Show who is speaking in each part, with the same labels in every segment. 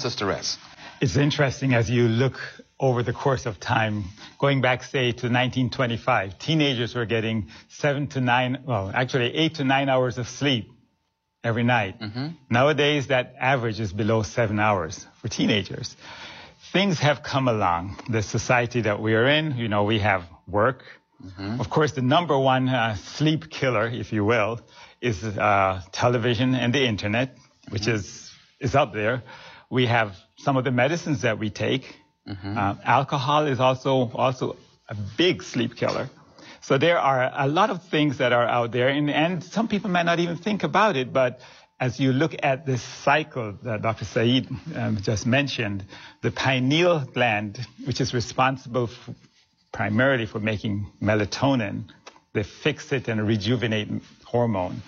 Speaker 1: us to rest.
Speaker 2: It's interesting as you look over the course of time, going back, say, to 1925, teenagers were getting 8 to 9 hours of sleep every night. Nowadays, that average is below 7 hours for teenagers. Things have come along. The society that we are in, we have work. Of course, the number one sleep killer, if you will, is television and the internet, which is up there. We have some of the medicines that we take. Alcohol is also a big sleep killer. So there are a lot of things that are out there, and some people might not even think about it, but as you look at this cycle that Dr. Saeed just mentioned, the pineal gland, which is responsible primarily for making melatonin, the fix it and rejuvenate hormone.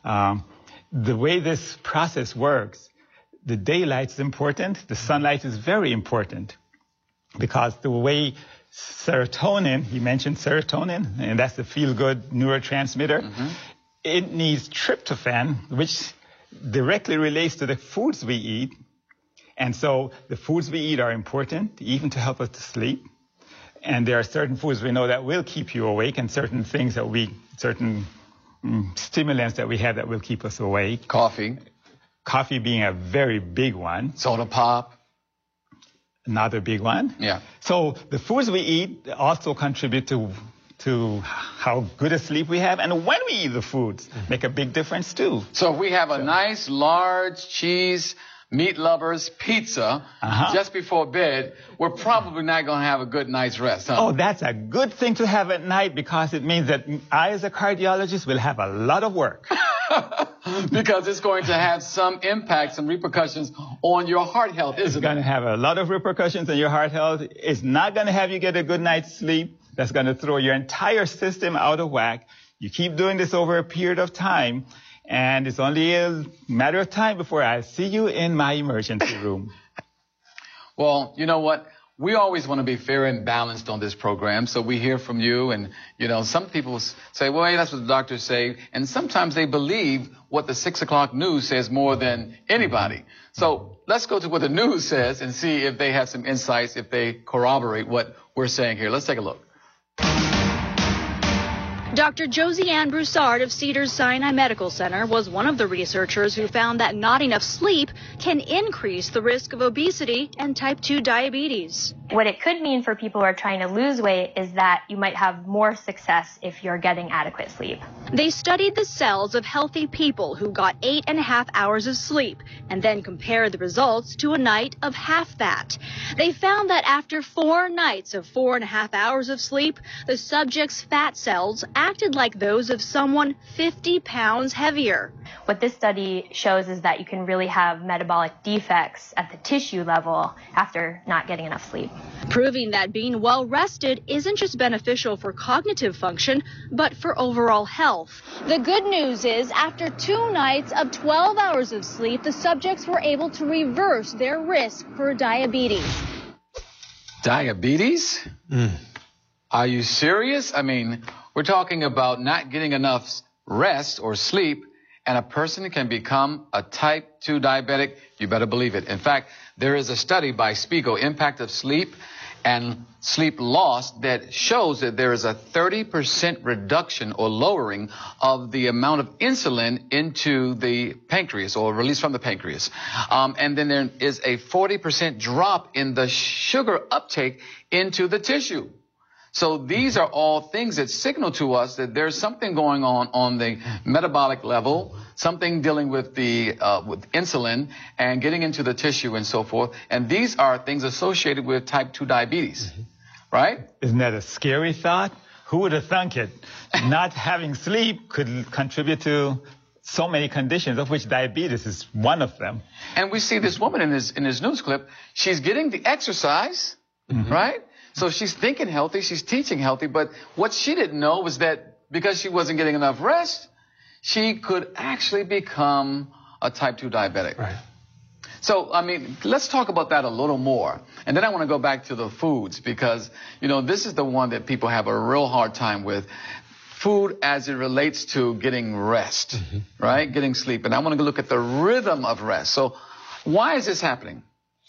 Speaker 2: The way this process works, the daylight is important, the sunlight is very important, because the way serotonin, he mentioned serotonin, and that's the feel-good neurotransmitter, it needs tryptophan, which directly relates to the foods we eat. And so the foods we eat are important, even to help us to sleep. And there are certain foods we know that will keep you awake, and certain things that certain stimulants that we have that will keep us awake. Coffee being a very big one.
Speaker 1: Soda pop.
Speaker 2: Another big one.
Speaker 1: Yeah.
Speaker 2: So the foods we eat also contribute to how good a sleep we have, and when we eat the foods make a big difference too.
Speaker 1: So if we have a nice large cheese meat lovers pizza just before bed, we're probably not going to have a good night's rest, huh?
Speaker 2: Oh, that's a good thing to have at night, because it means that I, as a cardiologist, will have a lot of work.
Speaker 1: Because it's going to have some impact, some repercussions on your heart health, isn't it?
Speaker 2: It's going to have a lot of repercussions on your heart health. It's not going to have you get a good night's sleep. That's going to throw your entire system out of whack. You keep doing this over a period of time, and it's only a matter of time before I see you in my emergency room.
Speaker 1: Well, you know what? We always want to be fair and balanced on this program, so we hear from you, and, some people say, well, hey, that's what the doctors say, and sometimes they believe what the 6 o'clock news says more than anybody. So let's go to what the news says and see if they have some insights, if they corroborate what we're saying here. Let's take a look.
Speaker 3: Dr. Josie Ann Broussard of Cedars-Sinai Medical Center was one of the researchers who found that not enough sleep can increase the risk of obesity and type 2 diabetes.
Speaker 4: What it could mean for people who are trying to lose weight is that you might have more success if you're getting adequate sleep.
Speaker 3: They studied the cells of healthy people who got 8.5 hours of sleep and then compared the results to a night of half that. They found that after 4 nights of 4.5 hours of sleep, the subject's fat cells acted like those of someone 50 pounds heavier.
Speaker 4: What this study shows is that you can really have metabolic defects at the tissue level after not getting enough sleep.
Speaker 3: Proving that being well rested isn't just beneficial for cognitive function, but for overall health. The good news is, after 2 nights of 12 hours of sleep, the subjects were able to reverse their risk for diabetes.
Speaker 1: Diabetes? Are you serious? I mean, we're talking about not getting enough rest or sleep, and a person can become a type 2 diabetic. You better believe it. In fact, there is a study by Spiegel, Impact of Sleep and Sleep Loss, that shows that there is a 30% reduction or lowering of the amount of insulin into the pancreas, or released from the pancreas. And then there is a 40% drop in the sugar uptake into the tissue. So these are all things that signal to us that there's something going on the metabolic level, something dealing with the with insulin and getting into the tissue and so forth. And these are things associated with type 2 diabetes, right?
Speaker 2: Isn't that a scary thought? Who would have thunk it? Not having sleep could contribute to so many conditions, of which diabetes is one of them.
Speaker 1: And we see this woman in this news clip. She's getting the exercise, right? So she's thinking healthy, she's teaching healthy, but what she didn't know was that because she wasn't getting enough rest, she could actually become a type 2 diabetic.
Speaker 2: Right.
Speaker 1: So, I mean, let's talk about that a little more. And then I want to go back to the foods, because, this is the one that people have a real hard time with. Food as it relates to getting rest, right? Getting sleep. And I want to look at the rhythm of rest. So why is this happening?